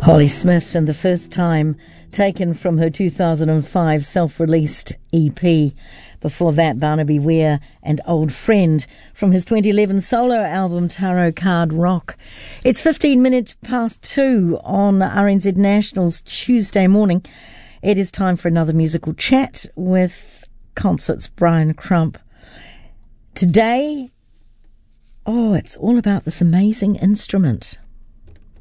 Holly Smith, and the first time taken from her 2005 self-released EP. Before that, Barnaby Weir and Old Friend from his 2011 solo album Tarot Card Rock. It's 15 minutes past 2 on RNZ National's Tuesday morning. It is time for another musical chat with Concert's Brian Crump. Today, it's all about this amazing instrument.